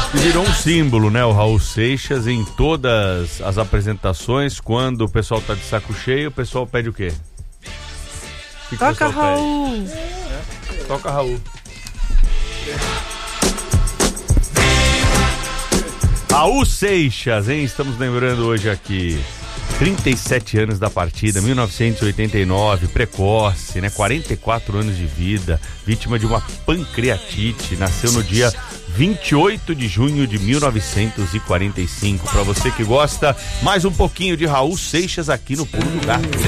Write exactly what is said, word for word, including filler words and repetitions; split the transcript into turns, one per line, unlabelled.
Virou um símbolo, né? O Raul Seixas em todas as apresentações. Quando o pessoal tá de saco cheio, o pessoal pede o quê? O que que
Toca,
o pessoal
Raul!
pede? É, toca, Raul. Raul Seixas, hein? Estamos lembrando hoje aqui. trinta e sete anos da partida, mil novecentos e oitenta e nove, precoce, né? quarenta e quatro anos de vida, vítima de uma pancreatite, nasceu no dia vinte e oito de junho de mil novecentos e quarenta e cinco. Para você que gosta, mais um pouquinho de Raul Seixas aqui no Pulo do Gato.